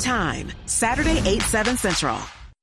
Time, Saturday, 8/7 Central.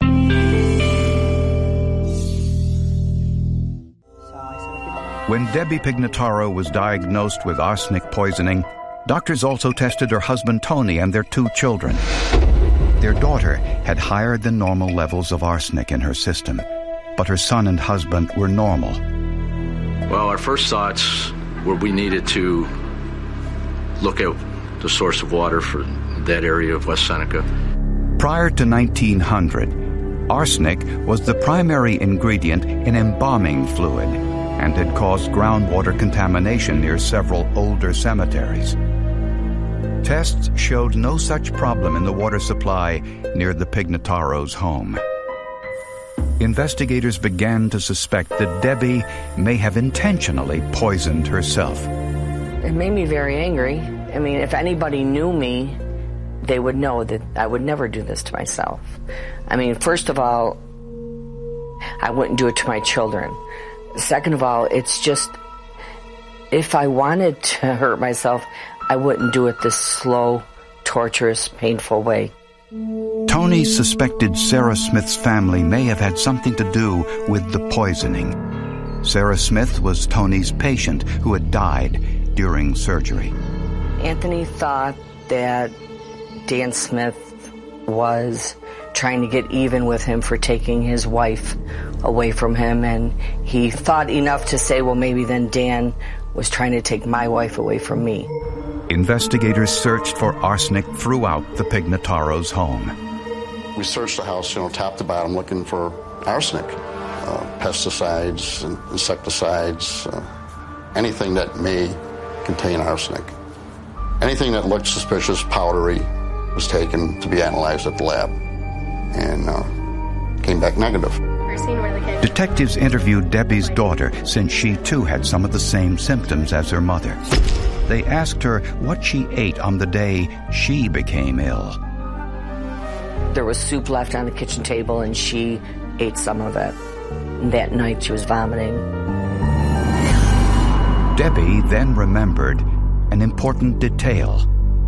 When Debbie Pignataro was diagnosed with arsenic poisoning, doctors also tested her husband Tony and their 2 children. Their daughter had higher than normal levels of arsenic in her system, but her son and husband were normal. Well, our first thoughts were we needed to look at the source of water for that area of West Seneca. Prior to 1900, arsenic was the primary ingredient in embalming fluid and had caused groundwater contamination near several older cemeteries. Tests showed no such problem in the water supply near the Pignataros' home. Investigators began to suspect that Debbie may have intentionally poisoned herself. It made me very angry. I mean, if anybody knew me, they would know that I would never do this to myself. I mean, first of all, I wouldn't do it to my children. Second of all, it's just, if I wanted to hurt myself, I wouldn't do it this slow, torturous, painful way. Tony suspected Sarah Smith's family may have had something to do with the poisoning. Sarah Smith was Tony's patient who had died during surgery. Anthony thought that Dan Smith was trying to get even with him for taking his wife away from him, and he thought enough to say, well, maybe then Dan was trying to take my wife away from me. Investigators searched for arsenic throughout the Pignataros' home. We searched the house, top to bottom, looking for arsenic, pesticides, insecticides, anything that may contain arsenic. Anything that looked suspicious, powdery, was taken to be analyzed at the lab and came back negative. Detectives interviewed Debbie's daughter since she too had some of the same symptoms as her mother. They asked her what she ate on the day she became ill. There was soup left on the kitchen table and she ate some of it. That night she was vomiting. Debbie then remembered an important detail.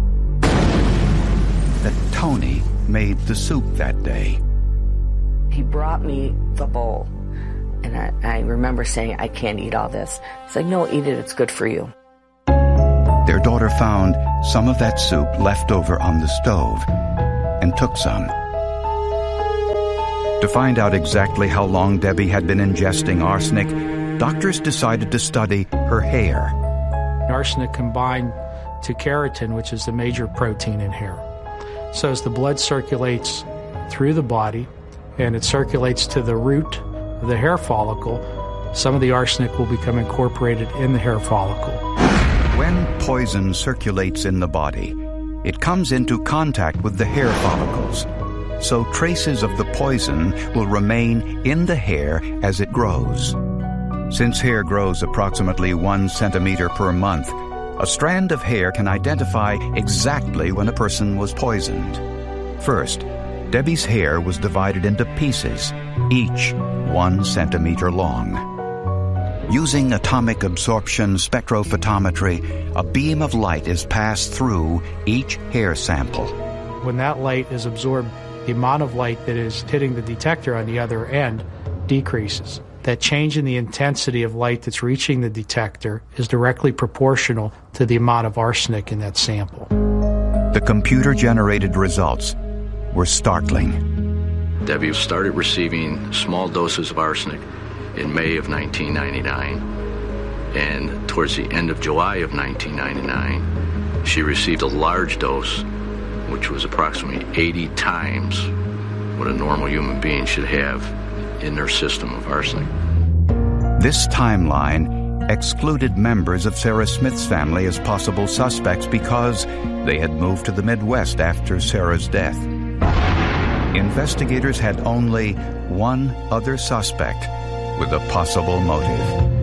That Tony made the soup that day. He brought me the bowl, and I remember saying, I can't eat all this. He's like, no, eat it, it's good for you. Their daughter found some of that soup left over on the stove and took some. To find out exactly how long Debbie had been ingesting arsenic, doctors decided to study her hair. Arsenic combined to keratin, which is the major protein in hair. So as the blood circulates through the body and it circulates to the root of the hair follicle, some of the arsenic will become incorporated in the hair follicle. When poison circulates in the body, it comes into contact with the hair follicles, so traces of the poison will remain in the hair as it grows. Since hair grows approximately 1 centimeter per month, a strand of hair can identify exactly when a person was poisoned. First, Debbie's hair was divided into pieces, each 1 centimeter long. Using atomic absorption spectrophotometry, a beam of light is passed through each hair sample. When that light is absorbed, the amount of light that is hitting the detector on the other end decreases. That change in the intensity of light that's reaching the detector is directly proportional to the amount of arsenic in that sample. The computer-generated results were startling. Debbie started receiving small doses of arsenic in May of 1999, and towards the end of July of 1999, she received a large dose, which was approximately 80 times what a normal human being should have in their system of arsenic. This timeline excluded members of Sarah Smith's family as possible suspects because they had moved to the Midwest after Sarah's death. Investigators had only one other suspect with a possible motive.